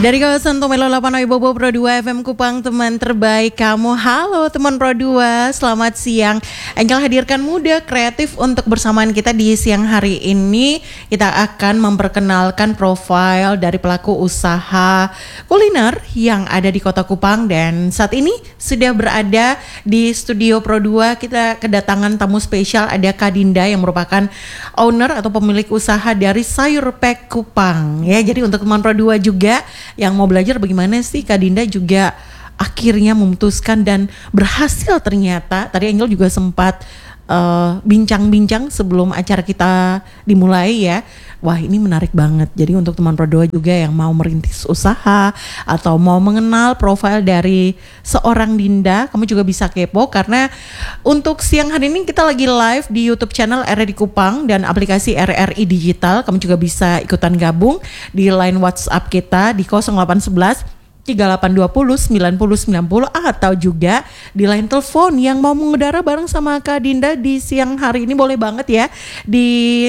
Dari kawasan Tomelo 8 Bobo Pro 2 FM Kupang, teman terbaik kamu. Halo teman Pro 2, selamat siang. Angel hadirkan Muda Kreatif untuk bersamaan kita di siang hari ini. Kita akan memperkenalkan profil dari pelaku usaha kuliner yang ada di Kota Kupang. Dan saat ini sudah berada di studio Pro 2. Kita kedatangan tamu spesial, ada Kak Dinda yang merupakan owner atau pemilik usaha dari Sayur Pack Kupang. Ya, jadi untuk teman Pro 2 juga yang mau belajar bagaimana sih Kak Dinda juga akhirnya memutuskan dan berhasil ternyata. Tadi Angel juga sempat bincang-bincang sebelum acara kita dimulai ya. Wah, ini menarik banget. Jadi untuk teman Pro 2 juga yang mau merintis usaha atau mau mengenal profil dari seorang Dinda, kamu juga bisa kepo karena untuk siang hari ini kita lagi live di YouTube channel RRI Kupang dan aplikasi RRI Digital. Kamu juga bisa ikutan gabung di line WhatsApp kita di 0811 3820 9090 atau juga di line telepon yang mau mengudara bareng sama Kak Dinda di siang hari ini boleh banget ya di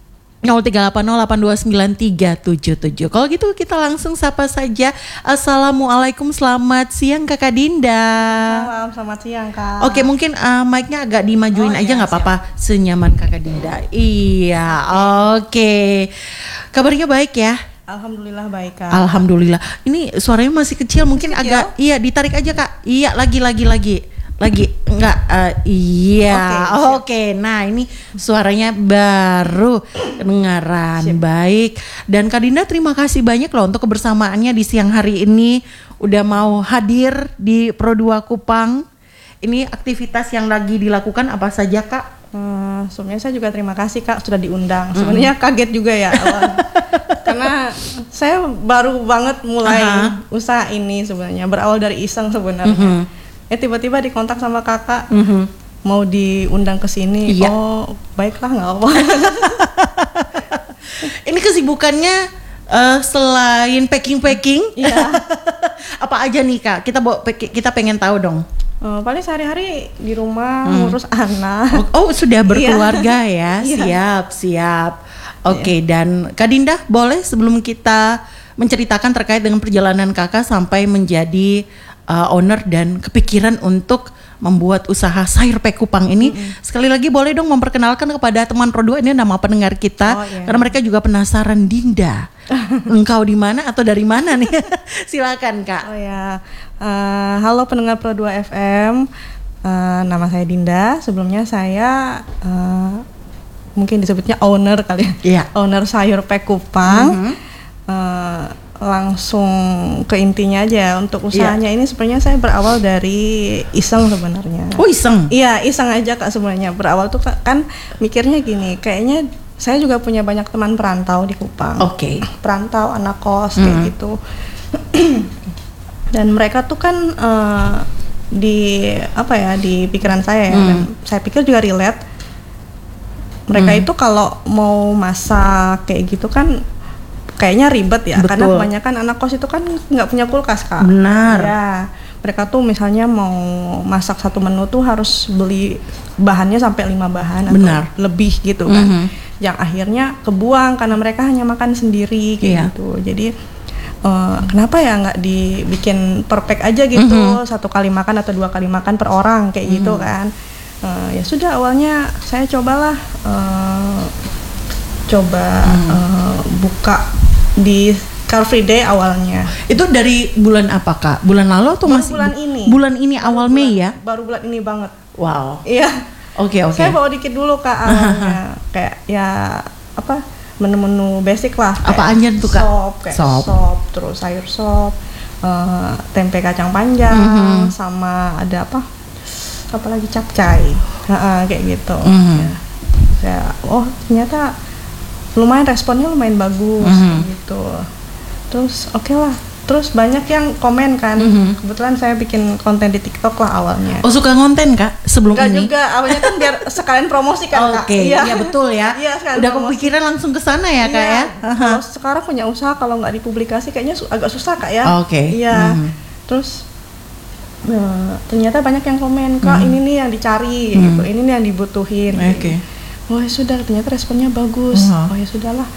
0380829377. Kalau gitu kita langsung sapa saja. Assalamualaikum, selamat siang Kakak Dinda. Salam, selamat siang Kak. Oke, mungkin mic-nya agak dimajuin aja nggak apa-apa, senyaman Kakak Dinda. Iya, oke. Kabarnya baik ya? Alhamdulillah baik Kak. Alhamdulillah. Ini suaranya masih kecil, mungkin masih agak kecil? iya ditarik aja Kak. Iya, lagi enggak iya. Oke. Nah, ini suaranya baru kedengaran. Baik. Dan Kak Dinda terima kasih banyak loh untuk kebersamaannya di siang hari ini, udah mau hadir di Pro 2 Kupang. Ini aktivitas yang lagi dilakukan apa saja Kak? Sebenarnya saya juga terima kasih Kak sudah diundang. Sebenarnya kaget juga ya karena saya baru banget mulai usaha ini sebenarnya, berawal dari iseng sebenarnya. Tiba-tiba dikontak sama kakak, mau diundang ke sini. Iya. Oh baiklah, nggak apa. Ini kesibukannya selain packing, Iya. apa aja nih Kak? Kita pengen tahu dong. Paling sehari-hari di rumah ngurus anak. Oh, sudah berkeluarga ya? Iya. Siap. Oke, dan Kak Dinda boleh sebelum kita menceritakan terkait dengan perjalanan kakak sampai menjadi owner dan kepikiran untuk membuat usaha Sayur Pack Kupang ini, sekali lagi boleh dong memperkenalkan kepada teman Pro 2 ini, nama pendengar kita, karena mereka juga penasaran Dinda, engkau di mana atau dari mana nih? Silakan Kak. Oh ya, halo pendengar Pro 2 FM, nama saya Dinda. Sebelumnya saya mungkin disebutnya owner kali ya, owner Sayur Pack Kupang. Langsung ke intinya aja. Untuk usahanya ini sebenarnya saya berawal dari iseng sebenarnya. Oh, iseng? Iya, iseng aja Kak sebenarnya. Berawal tuh kan mikirnya gini, kayaknya saya juga punya banyak teman perantau di Kupang. Oke. Perantau, anak kos kayak gitu. Dan mereka tuh kan di pikiran saya ya, dan saya pikir juga relate. Mereka itu kalau mau masak kayak gitu kan kayaknya ribet ya. Betul. Karena kebanyakan anak kos itu kan nggak punya kulkas Kak. Benar. Ya, mereka tuh misalnya mau masak satu menu tuh harus beli bahannya sampai 5 bahan atau lebih gitu kan. Yang akhirnya kebuang karena mereka hanya makan sendiri kayak gitu. Jadi kenapa ya nggak dibikin per pack aja gitu, 1 kali makan atau 2 kali makan per orang kayak gitu kan. Ya sudah, awalnya saya cobalah buka di Car Free Day awalnya. Itu dari bulan apa Kak? Bulan lalu atau masih? Bulan ini. Bulan ini awal Mei ya? Baru bulan ini banget. Wow. Iya. Oke. Saya bawa dikit dulu Kak awalnya. Kayak ya menu-menu basic lah. Apa aja tuh Kak? Sop, terus sayur sop, tempe kacang panjang, sama ada apa lagi, capcay. Kayak gitu. Ya, ternyata lumayan, responnya lumayan bagus gitu. Terus oke lah. Terus banyak yang komen kan. Kebetulan saya bikin konten di TikTok lah awalnya. Oh, suka ngonten Kak sebelum Enggak ini? juga, awalnya kan biar sekalian promosi kan Kak. Oke, iya betul ya. Udah kepikiran langsung ke sana ya Kak ya. Kalau sekarang punya usaha kalau nggak dipublikasi kayaknya agak susah Kak ya. Oke. Iya. Terus ternyata banyak yang komen, Kak ini nih yang dicari gitu, ini nih yang dibutuhin. Oke. Oh ya sudah, ternyata responnya bagus. Oh ya sudahlah.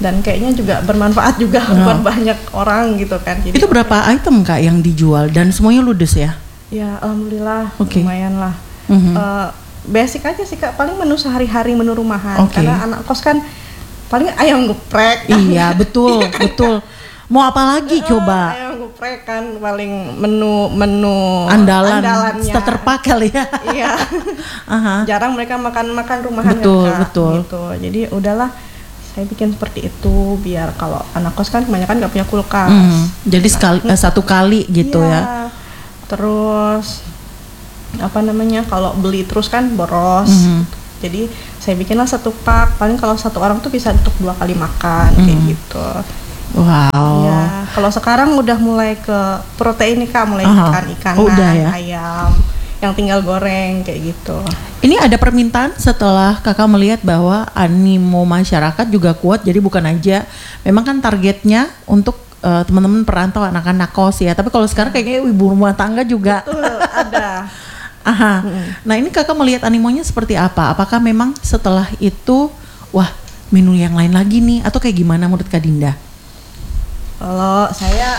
dan kayaknya juga bermanfaat juga buat banyak orang gitu kan. Jadi itu berapa item Kak yang dijual dan semuanya ludes ya? Ya alhamdulillah lumayan lah. Basic aja sih Kak, paling menu sehari-hari, menu rumahan. Karena anak kos kan paling ayam geprek. Iya betul betul. Mau apa lagi coba? Ayam geprek kan paling menu andalannya. Starter pack kali ya. Iya. Jarang mereka makan rumahan betul, kan Kak. Betul. Gitu. Jadi udahlah saya bikin seperti itu biar kalau anak kos kan kebanyakan nggak punya kulkas. Jadi satu kali gitu ya. Terus kalau beli terus kan boros. Jadi saya bikinlah satu pak, paling kalau satu orang tuh bisa untuk 2 kali makan kayak gitu. Wow. Ya, kalau sekarang udah mulai ke protein nih Kak, mulai ikan-ikanan, ayam yang tinggal goreng kayak gitu. Ini ada permintaan setelah Kakak melihat bahwa animo masyarakat juga kuat, jadi bukan aja memang kan targetnya untuk teman-teman perantau, anak-anak kos ya, tapi kalau sekarang kayaknya ibu rumah tangga juga. Betul, ada. Nah ini Kakak melihat animonya seperti apa? Apakah memang setelah itu wah menu yang lain lagi nih atau kayak gimana menurut Kak Dinda? Kalau saya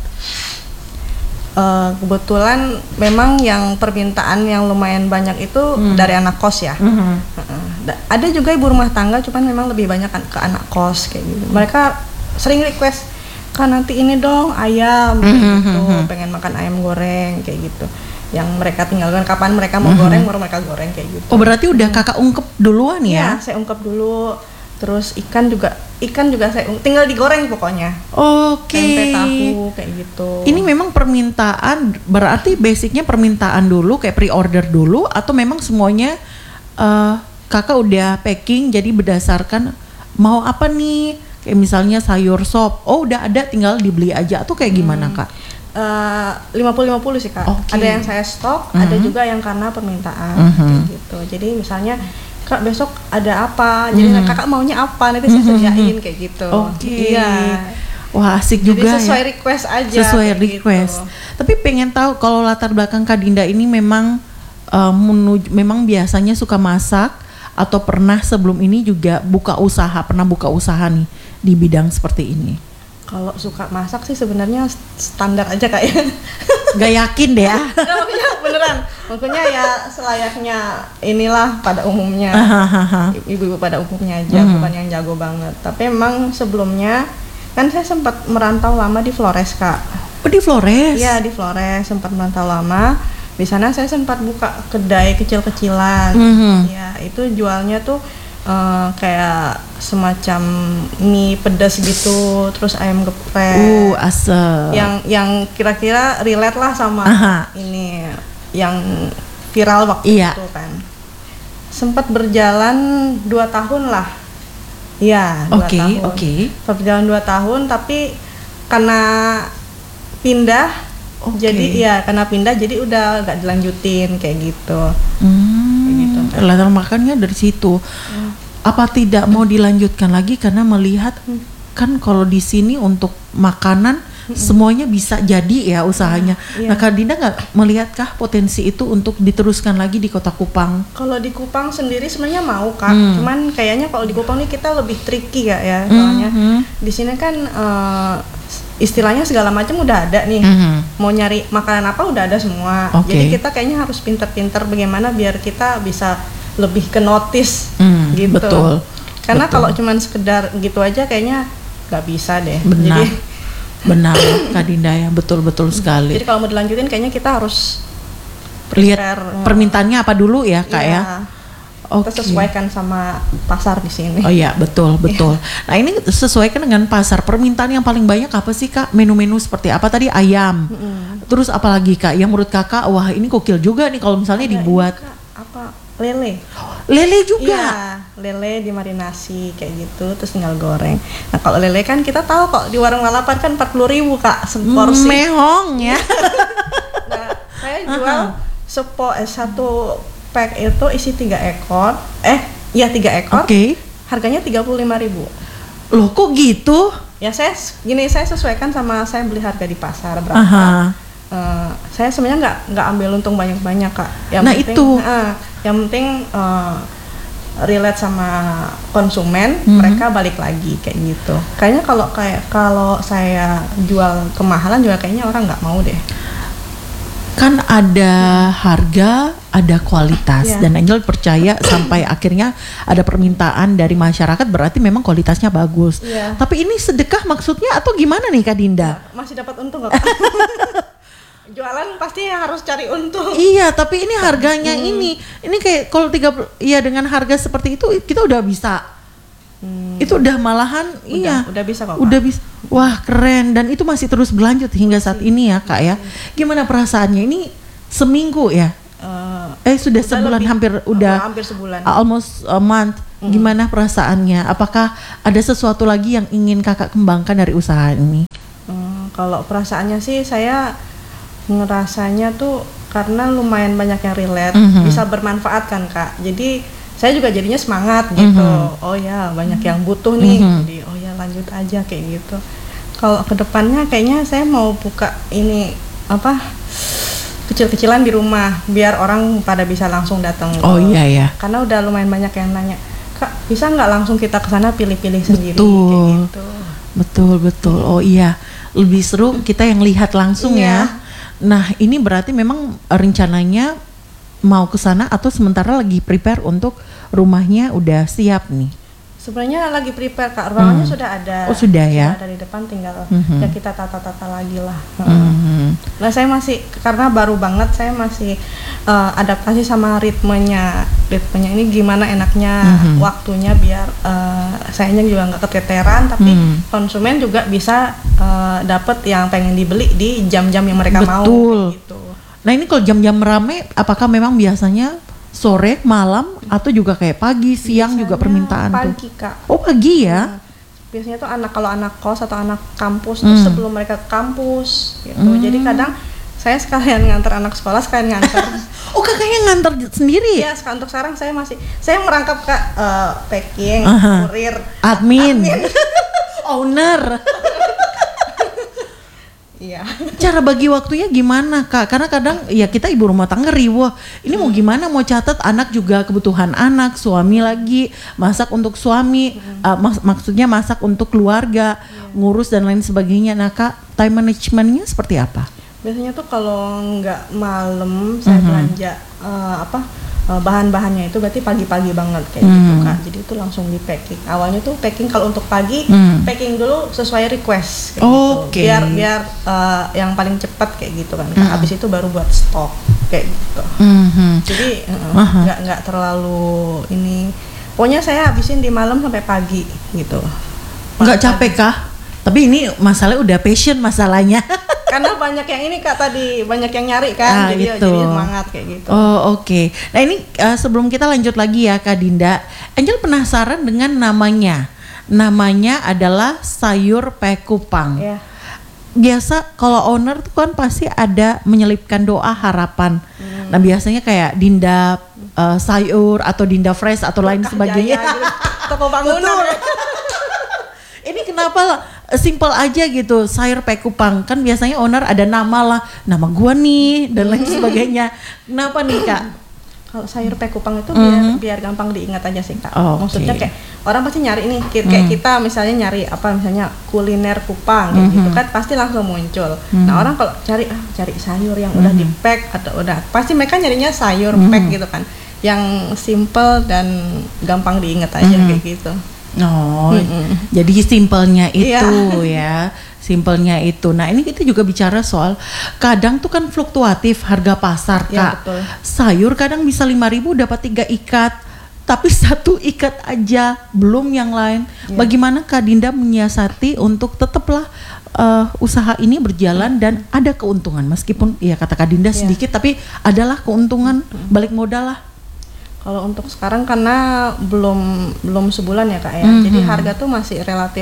kebetulan memang yang permintaan yang lumayan banyak itu dari anak kos ya. Ada juga ibu rumah tangga, cuman memang lebih banyak ke anak kos kayak gitu. Mereka sering request, kan nanti ini dong ayam kayak gitu, pengen makan ayam goreng kayak gitu. Yang mereka tinggalkan kapan mereka mau goreng baru mereka goreng kayak gitu. Oh berarti udah Kakak ungkep duluan ya? Iya, saya ungkep dulu. Terus ikan juga saya tinggal digoreng pokoknya. Tempe tahu kayak gitu. Ini memang permintaan, berarti basicnya permintaan dulu kayak pre-order dulu atau memang semuanya Kakak udah packing jadi berdasarkan mau apa nih? Kayak misalnya sayur sop, udah ada tinggal dibeli aja atau kayak gimana Kak? 50-50 sih Kak. Ada yang saya stok, ada juga yang karena permintaan kayak gitu. Jadi misalnya Kak besok ada apa, jadi Kakak maunya apa, nanti saya sediain kayak gitu. Iya. Wah asik juga ya. Jadi sesuai request aja. Sesuai request. Gitu. Tapi pengen tahu kalau latar belakang Kak Dinda ini memang memang biasanya suka masak atau pernah sebelum ini juga pernah buka usaha nih di bidang seperti ini? Kalau suka masak sih sebenarnya standar aja Kak ya. Gak yakin deh ya. Maksudnya beneran. Maksudnya ya selayaknya inilah pada umumnya. Ibu-ibu pada umumnya aja, bukan yang jago banget. Tapi emang sebelumnya kan saya sempat merantau lama di Flores Kak. Oh di Flores? Iya di Flores sempat merantau lama. Di sana saya sempat buka kedai kecil-kecilan. Ya itu jualnya tuh kayak semacam mie pedas gitu, terus ayam geprek. Asem. Yang kira-kira relate lah sama ini yang viral waktu itu kan. Sempat berjalan 2 tahun lah. Iya, 2 tahun. Berjalan 2 tahun tapi karena pindah jadi udah gak dilanjutin kayak gitu. Latar makannya dari situ. Apa tidak mau dilanjutkan lagi karena melihat kan kalau di sini untuk makanan semuanya bisa jadi ya usahanya. Nah Kak Dinda nggak melihatkah potensi itu untuk diteruskan lagi di Kota Kupang? Kalau di Kupang sendiri sebenarnya mau Kak, cuman kayaknya kalau di Kupang nih kita lebih tricky ya soalnya di sini kan istilahnya segala macam udah ada nih. Mau nyari makanan apa udah ada semua. Jadi kita kayaknya harus pinter-pinter bagaimana biar kita bisa lebih ke notice gitu. Betul. Karena kalau cuman sekedar gitu aja kayaknya nggak bisa deh. Benar Kak Dinda ya, betul sekali. Jadi kalau mau dilanjutin kayaknya kita harus lihat permintaannya apa dulu ya Kak ya. Kita sesuaikan sama pasar di sini. Oh iya betul. Nah ini sesuaikan dengan pasar. Permintaan yang paling banyak apa sih Kak? Menu-menu seperti apa tadi? Ayam. Terus apalagi Kak? Yang menurut Kakak wah ini gokil juga nih kalau misalnya dibuat. Lele. Lele juga? Iya, lele dimarinasi kayak gitu, terus tinggal goreng. Nah kalau lele kan kita tahu kok di warung lalapan kan 40.000 Kak seporsi. Mehong ya. Nah saya jual satu pack itu isi 3 ekor. 3 ekor. Harganya 35.000. Loh kok gitu? Ya saya sesuaikan sama saya beli harga di pasar berapa. Saya sebenarnya nggak ambil untung banyak-banyak Kak. Yang penting relate sama konsumen, mereka balik lagi kayak gitu. Kayaknya kalau saya jual kemahalan juga kayaknya orang nggak mau deh. Kan ada harga, ada kualitas, dan Angel percaya sampai akhirnya ada permintaan dari masyarakat, berarti memang kualitasnya bagus. Tapi ini sedekah maksudnya atau gimana nih Kak Dinda? Masih dapat untung nggak? Jualan pasti harus cari untung. Iya, tapi ini harganya ini kayak kalau dengan harga seperti itu kita udah bisa. Itu udah malahan udah bisa kok. Udah bisa. Wah, keren, dan itu masih terus berlanjut hingga saat ini ya, Kak ya. Gimana perasaannya? Ini seminggu ya? Sudah sebulan lebih, hampir sebulan. Almost a month. Gimana perasaannya? Apakah ada sesuatu lagi yang ingin Kakak kembangkan dari usaha ini? Kalau perasaannya sih saya ngerasanya tuh karena lumayan banyak yang relate, bisa bermanfaat kan Kak. Jadi saya juga jadinya semangat gitu. Oh ya, banyak yang butuh nih. Jadi oh ya lanjut aja kayak gitu. Kalau kedepannya kayaknya saya mau buka ini kecil-kecilan di rumah biar orang pada bisa langsung datang. Oh iya ya. Karena udah lumayan banyak yang nanya, Kak bisa nggak langsung kita kesana pilih-pilih sendiri kayak gitu. Betul. Oh iya, lebih seru kita yang lihat langsung ya. Nah ini berarti memang rencananya mau ke sana atau sementara lagi prepare untuk rumahnya udah siap nih? Sebenarnya lagi prepare Kak, ruangannya sudah ada. Oh sudah ya? Sudah ada di depan, tinggal ya kita tata-tata lagi lah. Nah saya masih, karena baru banget saya masih adaptasi sama ritmenya ini gimana enaknya waktunya biar sayanya juga nggak keteteran, tapi konsumen juga bisa dapat yang pengen dibeli di jam-jam yang mereka mau gitu. Nah ini kalau jam-jam rame, apakah memang biasanya sore, malam, atau juga kayak pagi, siang biasanya juga permintaan pagi, tuh? Kak. Oh pagi ya? Biasanya tuh kalau anak kos atau anak kampus tuh sebelum mereka ke kampus gitu. Jadi kadang saya sekalian nganter anak sekolah, sekalian nganter. Oh kakaknya nganter sendiri? Iya, untuk sekarang saya merangkap Kak, packing, kurir, admin. Owner. Iya. Cara bagi waktunya gimana Kak? Karena kadang ya kita ibu rumah tangga riwah. Ini mau gimana, mau catat anak juga kebutuhan anak, suami lagi masak untuk suami, maksudnya masak untuk keluarga, ngurus dan lain sebagainya. Nah Kak, time managementnya seperti apa? Biasanya tuh kalau nggak malam saya belanja bahan-bahannya itu berarti pagi-pagi banget kayak gitu Kak. Jadi itu langsung di packing. Awalnya tuh packing kalau untuk pagi packing dulu sesuai request kayak gitu. Biar yang paling cepat kayak gitu kan. Habis itu baru buat stok kayak gitu. Jadi nggak terlalu ini. Pokoknya saya habisin di malam sampai pagi gitu. Nggak capek Kak? Tapi ini masalahnya udah passion masalahnya. Karena banyak yang ini Kak tadi, banyak yang nyari kan, jadi semangat kayak gitu. Oh oke. Nah ini sebelum kita lanjut lagi ya Kak Dinda, Angel penasaran dengan namanya. Namanya adalah sayur pekupang. Biasa kalau owner tuh kan pasti ada menyelipkan doa harapan. Nah biasanya kayak Dinda sayur atau Dinda fresh atau lain sebagainya. Toko bangunan. Ini kenapa simple aja gitu, sayur pekupang, kan biasanya owner ada nama lah, nama gua nih dan lain sebagainya. Kenapa nih Kak? Kalau sayur pekupang itu biar gampang diingat aja sih Kak. Maksudnya kayak orang pasti nyari nih, kayak kita misalnya nyari misalnya kuliner Kupang kayak gitu kan pasti langsung muncul. Nah orang kalau cari sayur yang udah di pack atau udah pasti mereka nyarinya sayur pack gitu kan, yang simple dan gampang diingat aja kayak gitu. Oh, jadi simpelnya itu ya, simpelnya itu. Nah ini kita juga bicara soal kadang tuh kan fluktuatif harga pasar Kak. Betul. Sayur kadang bisa 5.000 dapat 3 ikat, tapi 1 ikat aja, belum yang lain. Bagaimana Kak Dinda menyiasati untuk tetaplah usaha ini berjalan dan ada keuntungan meskipun ya kata Kak Dinda sedikit, tapi adalah keuntungan balik modal lah. Kalau untuk sekarang karena belum sebulan ya Kak ya, jadi harga tuh masih relatif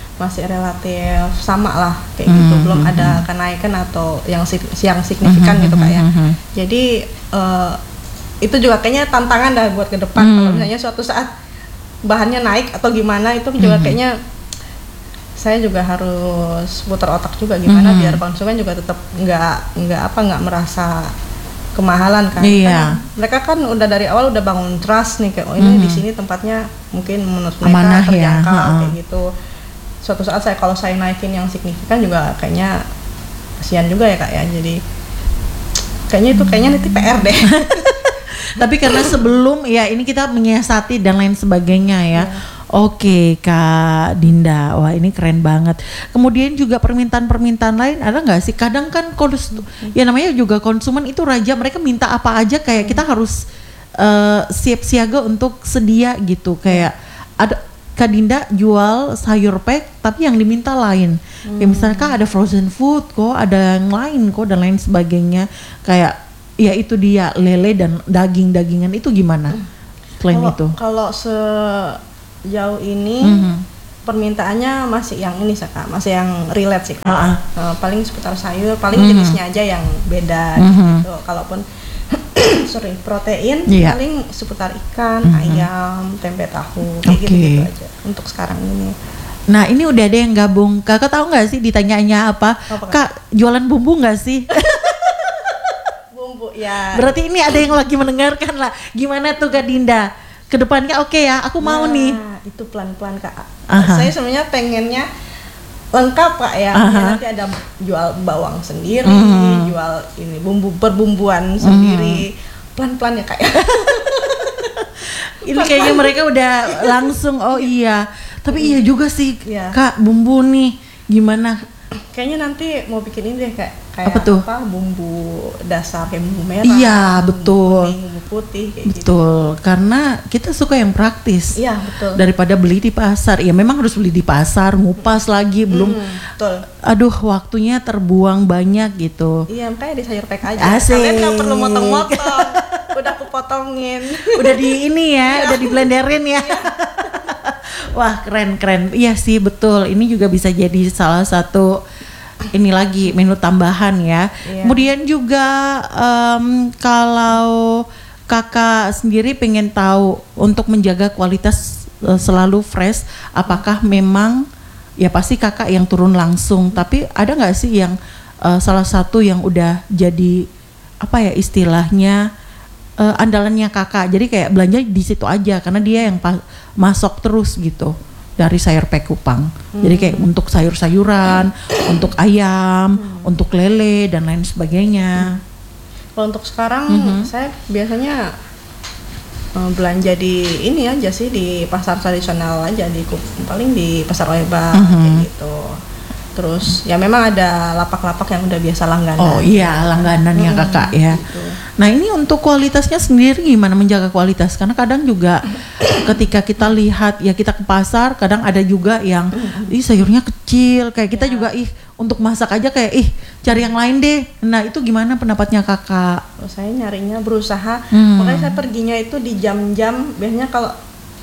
sama lah kayak gitu, belum ada kenaikan atau yang signifikan gitu Kak ya. Jadi itu juga kayaknya tantangan dah buat ke depan. Kalau misalnya suatu saat bahannya naik atau gimana itu juga kayaknya saya juga harus putar otak juga gimana biar konsumen juga tetap nggak merasa kemahalan kan. Iya. Mereka kan udah dari awal udah bangun trust nih kayak ini di sini tempatnya mungkin menurut mereka amanah terjangkau ya. kayak gitu. Suatu saat kalau saya naikin yang signifikan juga kayaknya kasihan juga ya Kak ya. Jadi kayaknya nanti PR deh. Tapi karena sebelum ya ini kita menyiasati dan lain sebagainya ya. Oke Kak Dinda, wah ini keren banget. Kemudian juga permintaan-permintaan lain ada nggak sih? Kadang kan ya namanya juga konsumen itu raja, mereka minta apa aja kayak kita harus siap siaga untuk sedia gitu. Kayak ada Kak Dinda jual sayur pack tapi yang diminta lain. Kayak misalnya Kak ada frozen food kok, ada yang lain kok dan lain sebagainya. Kayak ya itu dia lele dan daging-dagingan itu gimana? Selain itu. Kalau sejauh ini permintaannya masih yang ini sih Kak, masih yang relate sih Kak. Paling seputar sayur, paling jenisnya aja yang beda gitu. Kalaupun protein paling seputar ikan, ayam, tempe tahu kayak gitu aja untuk sekarang ini. Nah ini udah ada yang gabung. Kakak tahu nggak sih ditanyanya apa? Kak jualan bumbu nggak sih? Bumbu ya. Berarti ini ada yang lagi mendengarkan lah. Gimana tuh Kak Dinda? Kedepannya oke ya, aku mau nih. Itu pelan-pelan Kak. Saya sebenarnya pengennya lengkap Kak ya. Nanti ada jual bawang sendiri, jual ini perbumbuan sendiri. Pelan-pelan ya Kak ya. Ini kayaknya mereka udah langsung oh iya. Tapi iya juga sih Kak, bumbu nih gimana? Kayaknya nanti mau bikin ini deh kayak apa tuh? Bumbu dasar kayak bumbu merah. Iya betul. Bumbu putih kayak betul. Gitu. Karena kita suka yang praktis. Iya betul. Daripada beli di pasar. Ya memang harus beli di pasar, ngupas lagi belum. Betul. Aduh waktunya terbuang banyak gitu. Iya makanya di sayur pack aja. Asik. Kalian nggak perlu motong-motong. Udah aku potongin. Udah di ini ya, udah di blenderin ya. Wah keren. Iya sih betul. Ini juga bisa jadi salah satu ini lagi menu tambahan ya. Kemudian juga kalau kakak sendiri pengen tahu untuk menjaga kualitas selalu fresh, apakah memang ya pasti kakak yang turun langsung, tapi ada nggak sih yang salah satu yang udah jadi apa ya istilahnya andalannya kakak, jadi kayak belanja di situ aja karena dia yang masuk terus gitu dari sayur pack Kupang. Jadi kayak untuk sayur-sayuran, untuk ayam, untuk lele dan lain sebagainya. Kalau untuk sekarang saya biasanya belanja di ini aja sih, di pasar tradisional aja, paling di pasar Oeba kayak gitu. Terus ya memang ada lapak-lapak yang udah biasa langganan. Oh iya langganan ya kakak ya. Gitu. Nah ini untuk kualitasnya sendiri gimana menjaga kualitas? Karena kadang juga ketika kita lihat ya kita ke pasar kadang ada juga yang sayurnya kecil kayak kita juga untuk masak aja kayak cari yang lain deh. Nah itu gimana pendapatnya kakak? Saya nyarinya berusaha. Makanya saya perginya itu di jam-jam biasanya kalau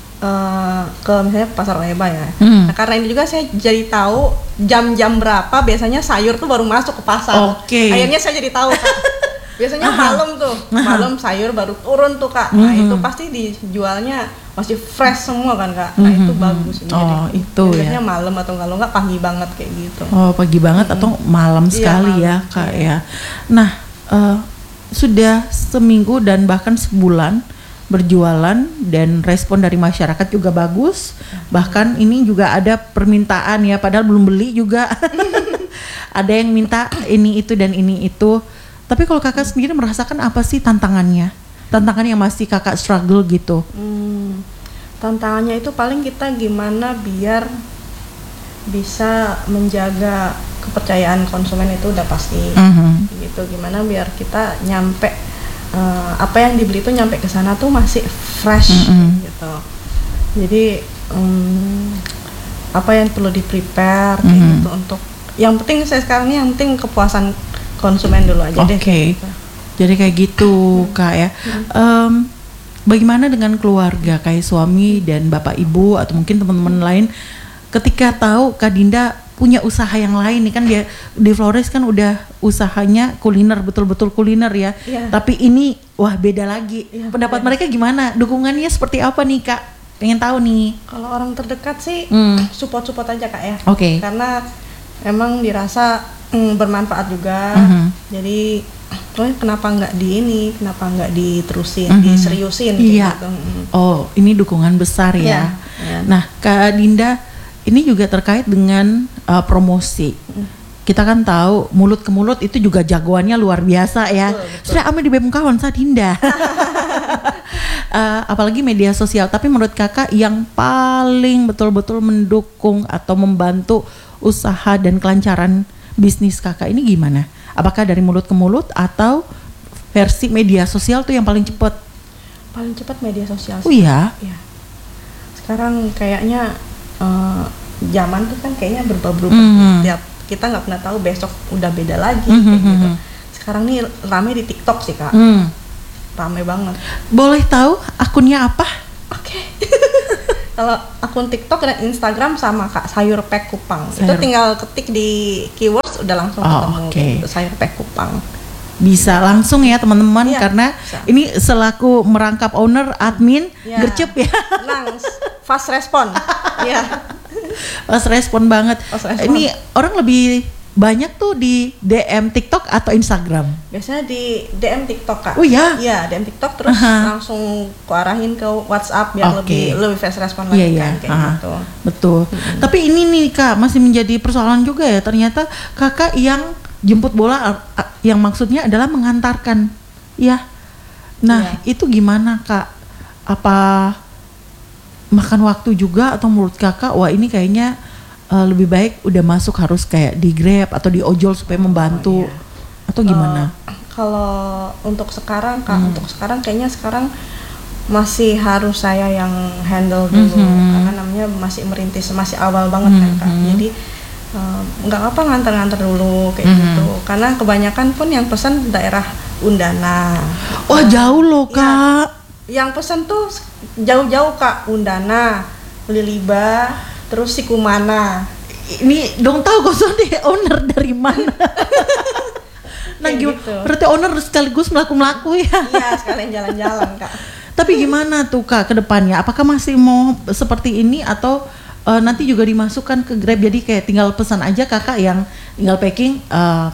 ke misalnya pasar Oeba ya. Nah, karena ini juga saya jadi tahu jam-jam berapa biasanya sayur tuh baru masuk ke pasar. Akhirnya saya jadi tahu Kak. Biasanya malam sayur baru turun tuh Kak. Nah itu pasti dijualnya masih fresh semua kan Kak. Nah itu bagus. Itu ya. Biasanya malam atau kalau nggak pagi banget kayak gitu. Pagi banget atau malam sekali ya Kak ya. Nah sudah seminggu dan bahkan sebulan berjualan dan respon dari masyarakat juga bagus. Bahkan ini juga ada permintaan ya, padahal belum beli juga. Ada yang minta ini itu dan ini itu. Tapi kalau kakak sendiri merasakan apa sih tantangannya? Tantangan yang masih kakak struggle gitu? Tantangannya itu paling kita gimana biar bisa menjaga kepercayaan konsumen itu udah pasti. Gitu, gimana biar kita nyampe apa yang dibeli itu nyampe ke sana tuh masih fresh gitu. Jadi apa yang perlu di prepare kayak gitu untuk yang penting saya sekarang ini yang penting kepuasan konsumen dulu aja deh. Gitu. Jadi kayak gitu Kak ya. Bagaimana dengan keluarga kayak suami dan bapak ibu atau mungkin teman-teman lain ketika tahu Kak Dinda punya usaha yang lain nih kan dia di Flores kan udah usahanya kuliner betul-betul kuliner ya. Tapi ini wah beda lagi. Pendapat mereka gimana? Dukungannya seperti apa nih Kak? Pengen tahu nih. Kalau orang terdekat sih support aja Kak ya. Karena emang dirasa Bermanfaat juga. Jadi kenapa nggak diterusin, diseriusin gitu. Oh, ini dukungan besar ya. Nah, Kak Dinda, ini juga terkait dengan promosi. Kita kan tahu mulut ke mulut itu juga jagoannya luar biasa ya. Sudah ame di bemkawan sa Dinda. Apalagi media sosial. Tapi menurut kakak yang paling betul-betul mendukung atau membantu usaha dan kelancaran bisnis kakak ini gimana? Apakah dari mulut ke mulut atau versi media sosial tuh yang paling cepat? Paling cepat media sosial. Oh iya? Iya. Sekarang kayaknya zaman tuh kan kayaknya berubah-ubah. Tiap kita nggak pernah tahu besok udah beda lagi kayak gitu. Sekarang nih rame di TikTok sih Kak. Rame banget. Boleh tahu akunnya apa? Oke. Kalau akun TikTok dan Instagram sama Kak, Sayur Pek Kupang. Itu tinggal ketik di keywords udah langsung ketemu gitu, Sayur Pek Kupang. Bisa langsung ya teman-teman, karena ini selaku merangkap owner admin gercep ya. Fast respon. Fast respon banget. Ini orang lebih banyak tuh di DM TikTok atau Instagram? Biasanya di DM TikTok Kak. Oh ya? Iya, DM TikTok terus langsung kuarahin ke WhatsApp biar lebih fast respon lagi kan kayak gitu. Betul. Tapi ini nih Kak, masih menjadi persoalan juga ya, ternyata kakak yang jemput bola, yang maksudnya adalah mengantarkan. Ya. Nah, itu gimana Kak? Apa makan waktu juga atau menurut kakak wah ini kayaknya lebih baik udah masuk harus kayak di Grab atau di ojol supaya membantu atau gimana? Kalau untuk sekarang Kak, untuk sekarang kayaknya sekarang masih harus saya yang handle dulu karena namanya masih merintis, masih awal banget kan Kak. Jadi nggak apa nganter-nganter dulu kayak gitu. Karena kebanyakan pun yang pesan daerah Undana. Wah jauh loh Kak. Yang pesan tuh jauh-jauh Kak, Undana, Liliba, terus Sikumana. Ini dong tahu kok deh owner dari mana. Nah gitu. Berarti owner sekaligus melaku-melaku ya. Iya, sekalian jalan-jalan Kak. Tapi gimana tuh Kak ke depannya? Apakah masih mau seperti ini atau nanti juga dimasukkan ke Grab, jadi kayak tinggal pesan aja kakak yang tinggal packing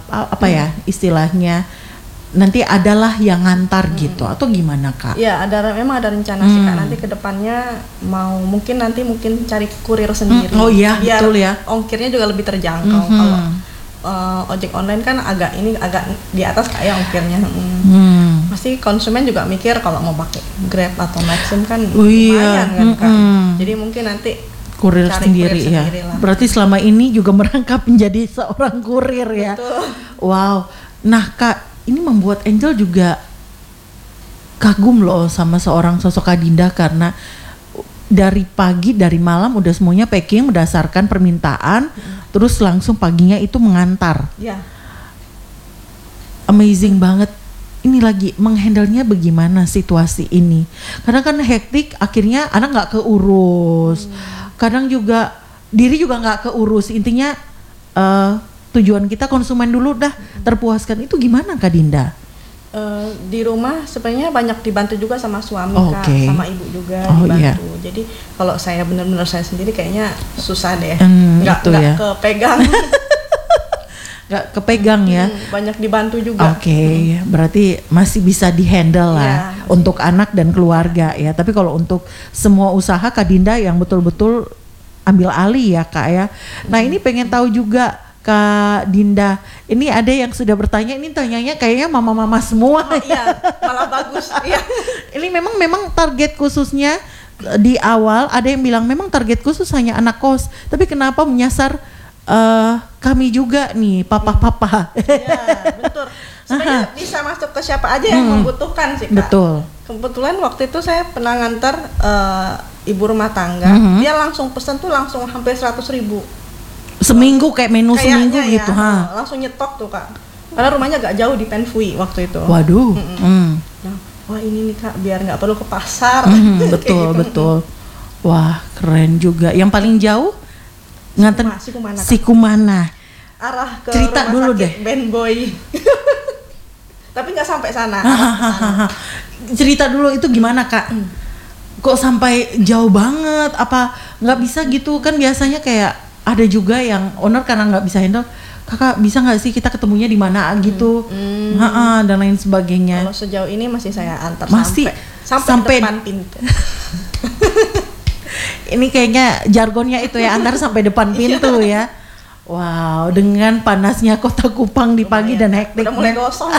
istilahnya nanti adalah yang ngantar gitu atau gimana Kak? Ya memang ada rencana sih Kak, nanti ke depannya mungkin cari kurir sendiri. Oh iya biar betul ya. Ongkirnya juga lebih terjangkau. Kalau ojek online kan agak di atas kayak ongkirnya. Pasti konsumen juga mikir kalau mau pakai Grab atau Maxim kan lumayan kan Kak. Jadi mungkin nanti kurir sendiri ya. Berarti selama ini juga merangkap menjadi seorang kurir ya. Betul. Wow. Nah Kak, ini membuat Angel juga kagum loh sama seorang sosok Kak Dinda karena dari pagi dari malam udah semuanya packing berdasarkan permintaan, terus langsung paginya itu mengantar. Ya. Amazing banget. Ini lagi menghandlenya bagaimana situasi ini? Kadang kan hektik, akhirnya anak nggak keurus. Kadang juga diri juga nggak keurus. Intinya tujuan kita konsumen dulu dah terpuaskan. Itu gimana Kak Dinda? Di rumah sebenarnya banyak dibantu juga sama suami Kak, sama ibu juga dibantu. Iya. Jadi kalau saya benar-benar saya sendiri kayaknya susah deh, nggak kepegang. Nggak kepegang ya. Banyak dibantu juga. Berarti masih bisa dihandle lah untuk anak dan keluarga ya. Tapi kalau untuk semua usaha Kak Dinda yang betul-betul ambil alih ya Kak ya. Nah ini pengen tahu juga Kak Dinda, ini ada yang sudah bertanya, ini tanyanya kayaknya mama-mama semua. Iya, malah bagus. Iya. Ini memang target khususnya di awal ada yang bilang memang target khusus hanya anak kos, tapi kenapa menyasar kami juga nih, papa-papa. Iya, betul. Sebenarnya bisa masuk ke siapa aja yang membutuhkan sih Kak. Betul. Kebetulan waktu itu saya pernah nganter ibu rumah tangga, dia langsung pesen tuh langsung hampir 100.000. Seminggu kayak menu seminggu ya, gitu langsung nyetok tuh Kak, karena rumahnya agak jauh di Penfui waktu itu. Waduh. Nah, wah ini nih Kak biar nggak perlu ke pasar. Betul gitu. Betul. Wah keren juga. Yang paling jauh nganter Sikumana. Arah ke cerita rumah dulu sakit deh Ben Boy. Tapi nggak sampai sana. Cerita dulu itu gimana Kak? Kok sampai jauh banget? Apa nggak bisa gitu kan biasanya kayak ada juga yang owner karena nggak bisa handle kakak bisa nggak sih kita ketemunya di mana gitu, dan lain sebagainya. Kalau sejauh ini masih saya antar masih sampai depan pintu. Ini kayaknya jargonnya itu ya, antar sampai depan pintu ya. Wow, dengan panasnya kota Kupang di pagi dan hektik. Udah mulai gosong.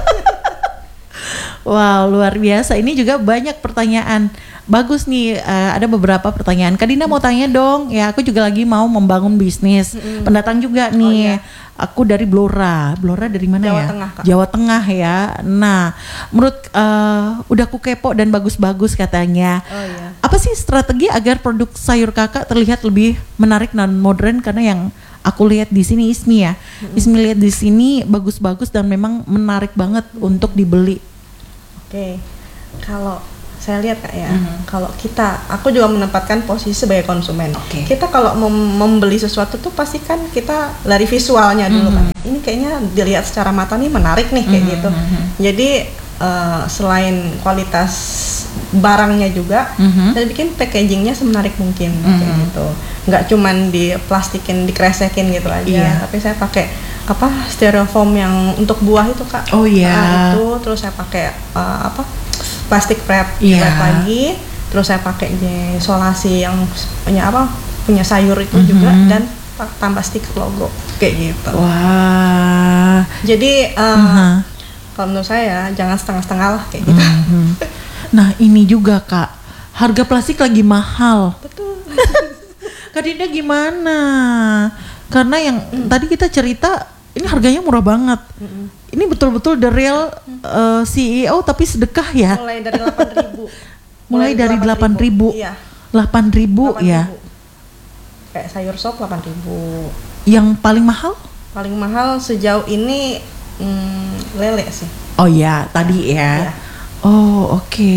Wow, luar biasa. Ini juga banyak pertanyaan. Bagus nih, ada beberapa pertanyaan. Kak Dinda mau tanya dong. Ya, aku juga lagi mau membangun bisnis. Pendatang juga nih. Aku dari Blora. Blora dari mana Jawa ya? Tengah, Kak. Jawa Tengah ya. Nah, menurut udah aku kepo dan bagus-bagus katanya. Oh iya. Apa sih strategi agar produk sayur kakak terlihat lebih menarik dan modern? Karena yang aku lihat di sini Ismi ya. Ismi lihat di sini bagus-bagus dan memang menarik banget untuk dibeli. Oke, kalau saya lihat Kak ya, kalau aku juga menempatkan posisi sebagai konsumen. Kita kalau membeli sesuatu tuh pasti kan kita dari visualnya dulu kan. Ini kayaknya dilihat secara mata nih menarik nih kayak gitu. Jadi selain kualitas barangnya juga, saya bikin packagingnya semenarik mungkin kayak gitu. Nggak cuman diplastikin, dikresekin gitu aja, tapi saya pakai styrofoam yang untuk buah itu Kak. Oh iya. Nah, itu terus saya pakai plastik wrap lagi, terus saya pakai isolasi yang punya sayur itu juga, dan tambah stiker logo kayak gitu. Wah. Jadi kalau menurut saya jangan setengah-setengah lah kayak gitu. Nah ini juga Kak, harga plastik lagi mahal. Betul. Kak Dinda gimana? Karena yang tadi kita cerita, ini harganya murah banget. Ini betul-betul the real CEO tapi sedekah ya. Mulai dari 8.000. Mulai dari 8.000. Iya. 8.000 ya. Kayak sayur sop 8.000. Yang paling mahal? Paling mahal sejauh ini lele sih. Oh ya, tadi ya. Iya. Oh, oke.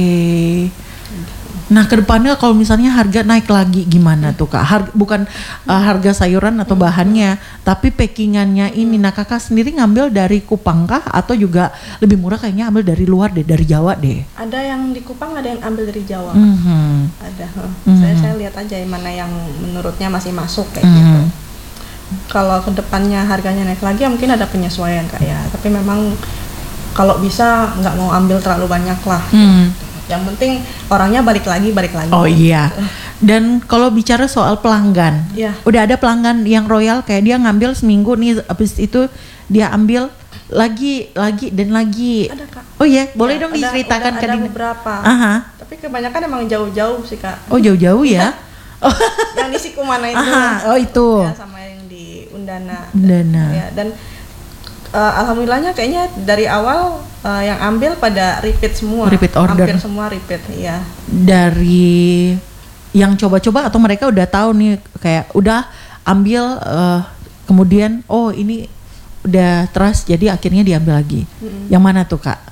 Nah, kedepannya kalau misalnya harga naik lagi gimana tuh Kak? Bukan harga sayuran atau bahannya, tapi packingannya ini. Nah, Kakak sendiri ngambil dari Kupang kah? Atau juga lebih murah kayaknya ambil dari luar deh, dari Jawa deh? Ada yang di Kupang, ada yang ambil dari Jawa. Ada. Saya lihat aja mana yang menurutnya masih masuk kayak gitu. Kalau kedepannya harganya naik lagi, mungkin ada penyesuaian Kak ya. Tapi memang kalau bisa nggak mau ambil terlalu banyak lah. Yang penting orangnya balik lagi. Oh iya. Dan kalau bicara soal pelanggan, udah ada pelanggan yang royal kayak dia ngambil seminggu nih, habis itu dia ambil lagi dan lagi. Ada Kak. Oh iya, boleh dong diceritakan Kak Dinda. Ada beberapa. Tapi kebanyakan emang jauh-jauh sih Kak. Oh jauh-jauh ya? Yang di Sikumana itu. Oh itu. Ya, sama yang di Undana. Ya, dan alhamdulillahnya kayaknya dari awal yang ambil pada repeat semua. Repeat order. Hampir semua repeat, iya. Dari yang coba-coba atau mereka udah tahu nih kayak udah ambil kemudian oh ini udah trust jadi akhirnya diambil lagi. Yang mana tuh Kak?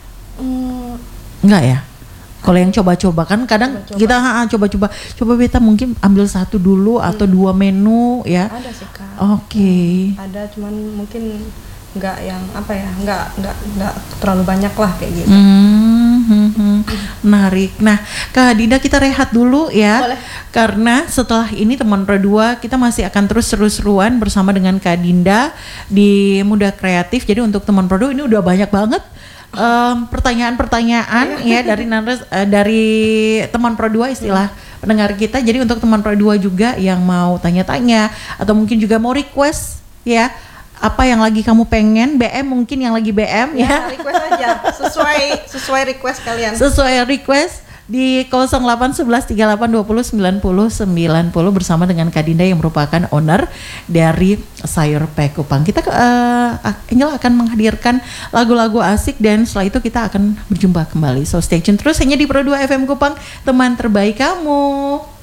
Enggak ya? Kalau yang coba-coba kan kadang kita coba beta mungkin ambil satu dulu atau 2 menu ya. Ada sih Kak. Oke. Ada cuman mungkin nggak yang nggak terlalu banyak lah kayak gitu. Menarik. Nah, Kak Dinda kita rehat dulu ya. Boleh. Karena setelah ini teman Pro 2 kita masih akan terus seru-seruan bersama dengan Kak Dinda di Muda Kreatif. Jadi untuk teman Pro 2 ini udah banyak banget pertanyaan-pertanyaan ya dari teman Pro 2 istilah pendengar kita. Jadi untuk teman Pro 2 juga yang mau tanya-tanya atau mungkin juga mau request ya, apa yang lagi kamu pengen, BM mungkin yang lagi BM ya. Request aja sesuai request kalian. Sesuai request di 081138209090 bersama dengan Kak Dinda yang merupakan owner dari Sayur P Kupang. Kita Angel akan menghadirkan lagu-lagu asik dan setelah itu kita akan berjumpa kembali. So stay tune terus hanya di Pro 2 FM Kupang, teman terbaik kamu.